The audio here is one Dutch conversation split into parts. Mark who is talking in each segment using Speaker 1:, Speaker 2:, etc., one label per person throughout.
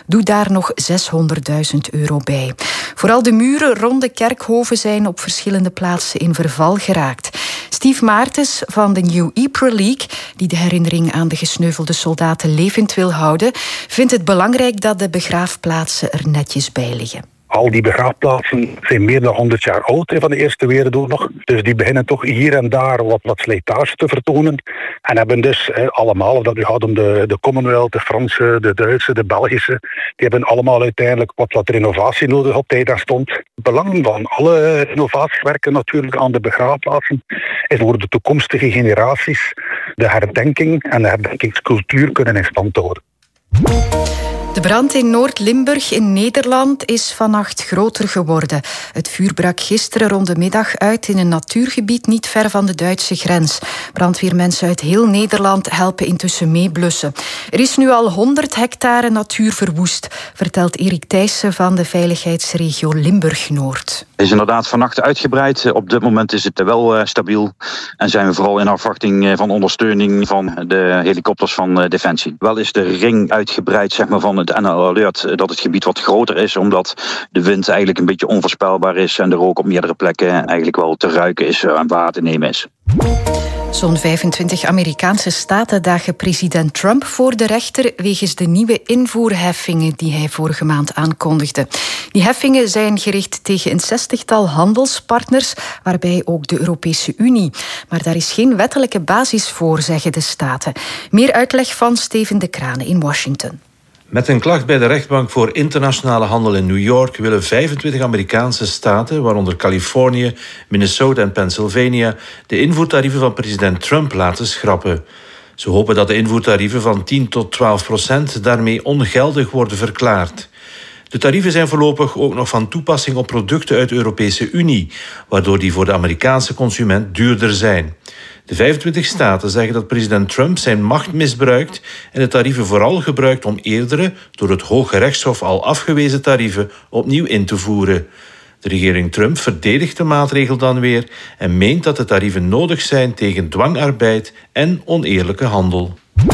Speaker 1: Doe daar nog €600.000 bij. Vooral de muren rond de kerkhoven zijn op verschillende plaatsen in verval geraakt. Steve Maartens van de New Ypres League, die de herinnering aan de gesneuvelde soldaten levend wil houden, vindt het belangrijk dat de begraafplaatsen er netjes bij liggen.
Speaker 2: Al die begraafplaatsen zijn meer dan 100 jaar oud van de Eerste Wereldoorlog. Dus die beginnen toch hier en daar wat slijtage te vertonen. En hebben dus allemaal, of dat nu gaat om de Commonwealth, de Franse, de Duitse, de Belgische, die hebben allemaal uiteindelijk wat renovatie nodig op tijd daar stond. Het belang van alle renovatiewerken natuurlijk aan de begraafplaatsen is voor de toekomstige generaties de herdenking en de herdenkingscultuur kunnen in stand houden.
Speaker 1: De brand in Noord-Limburg in Nederland is vannacht groter geworden. Het vuur brak gisteren rond de middag uit in een natuurgebied niet ver van de Duitse grens. Brandweermensen uit heel Nederland helpen intussen meeblussen. Er is nu al 100 hectare natuur verwoest, vertelt Erik Thijssen van de veiligheidsregio Limburg-Noord.
Speaker 3: Het is inderdaad vannacht uitgebreid. Op dit moment is het wel stabiel. En zijn we vooral in afwachting van ondersteuning van de helikopters van Defensie. Wel is de ring uitgebreid van het NL Alert dat het gebied wat groter is, omdat de wind eigenlijk een beetje onvoorspelbaar is en de rook op meerdere plekken eigenlijk wel te ruiken is en waar te nemen is.
Speaker 1: Zo'n 25 Amerikaanse staten dagen president Trump voor de rechter wegens de nieuwe invoerheffingen die hij vorige maand aankondigde. Die heffingen zijn gericht tegen een 60-tal handelspartners, waarbij ook de Europese Unie. Maar daar is geen wettelijke basis voor, zeggen de staten. Meer uitleg van Steven de Kranen in Washington.
Speaker 4: Met een klacht bij de rechtbank voor internationale handel in New York willen 25 Amerikaanse staten, waaronder Californië, Minnesota en Pennsylvania, de invoertarieven van president Trump laten schrappen. Ze hopen dat de invoertarieven van 10 tot 12% daarmee ongeldig worden verklaard. De tarieven zijn voorlopig ook nog van toepassing op producten uit de Europese Unie, waardoor die voor de Amerikaanse consument duurder zijn. De 25 staten zeggen dat president Trump zijn macht misbruikt en de tarieven vooral gebruikt om eerdere, door het Hoge Rechtshof al afgewezen tarieven opnieuw in te voeren. De regering Trump verdedigt de maatregel dan weer en meent dat de tarieven nodig zijn tegen dwangarbeid en oneerlijke handel.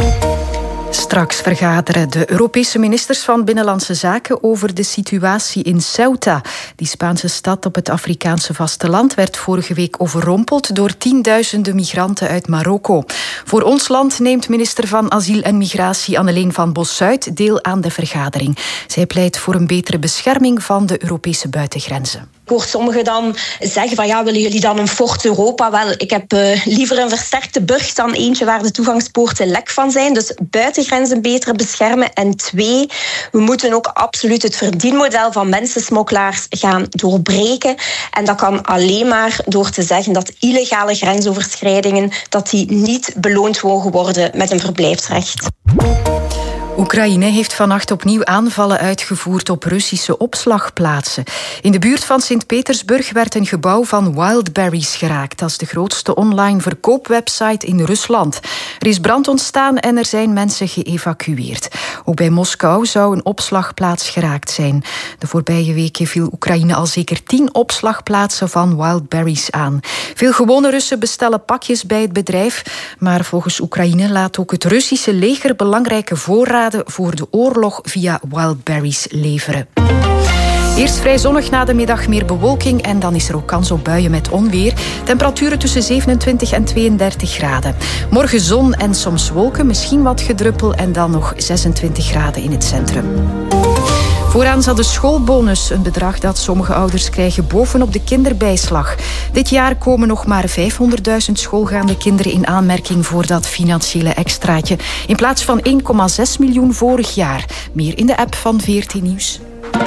Speaker 1: Straks vergaderen de Europese ministers van Binnenlandse Zaken over de situatie in Ceuta. Die Spaanse stad op het Afrikaanse vasteland werd vorige week overrompeld door tienduizenden migranten uit Marokko. Voor ons land neemt minister van Asiel en Migratie Anneleen van Bossuyt deel aan de vergadering. Zij pleit voor een betere bescherming van de Europese buitengrenzen.
Speaker 5: Ik hoor sommigen dan zeggen van willen jullie dan een Fort Europa? Wel, ik heb liever een versterkte burcht dan eentje waar de toegangspoorten lek van zijn. Dus buitengrenzen beter beschermen. En 2, we moeten ook absoluut het verdienmodel van mensensmokkelaars gaan doorbreken. En dat kan alleen maar door te zeggen dat illegale grensoverschrijdingen dat die niet beloond mogen worden met een verblijfsrecht.
Speaker 1: Oekraïne heeft vannacht opnieuw aanvallen uitgevoerd op Russische opslagplaatsen. In de buurt van Sint-Petersburg werd een gebouw van Wildberries geraakt. Dat is de grootste online verkoopwebsite in Rusland. Er is brand ontstaan en er zijn mensen geëvacueerd. Ook bij Moskou zou een opslagplaats geraakt zijn. De voorbije weken viel Oekraïne al zeker 10 opslagplaatsen van Wildberries aan. Veel gewone Russen bestellen pakjes bij het bedrijf, maar volgens Oekraïne laat ook het Russische leger belangrijke voorraden voor de oorlog via Wildberries leveren. Eerst vrij zonnig, na de middag meer bewolking en dan is er ook kans op buien met onweer. Temperaturen tussen 27 en 32 graden. Morgen zon en soms wolken, misschien wat gedruppel en dan nog 26 graden in het centrum. Vooraan zat de schoolbonus, een bedrag dat sommige ouders krijgen bovenop de kinderbijslag. Dit jaar komen nog maar 500.000 schoolgaande kinderen in aanmerking voor dat financiële extraatje. In plaats van 1,6 miljoen vorig jaar. Meer in de app van VRT Nieuws.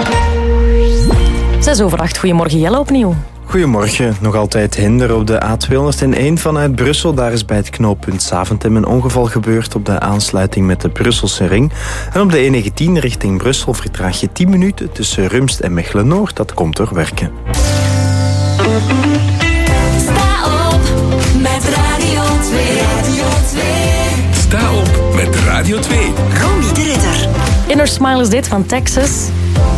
Speaker 6: 6:08, goedemorgen Jelle opnieuw.
Speaker 7: Goedemorgen. Nog altijd hinder op de A201 vanuit Brussel. Daar is bij het knooppunt Zaventem een ongeval gebeurd op de aansluiting met de Brusselse ring. En op de E19 richting Brussel vertraag je 10 minuten tussen Rumst en Mechelen-Noord. Dat komt door werken.
Speaker 8: Sta op met Radio 2. Radio 2.
Speaker 9: Sta op met Radio 2.
Speaker 8: Romy de Ridder.
Speaker 6: Inner Smile is dit van Texas.